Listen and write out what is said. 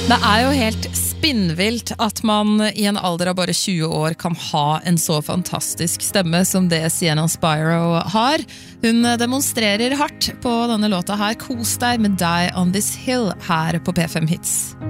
Det jo helt spinnvilt at man i en alder av bare 20 år kan ha en så fantastisk stemme som det Sienna Spyro har. Hun demonstrerer hardt på denne låta her. Kos deg med Die on This Hill her på P5 Hits.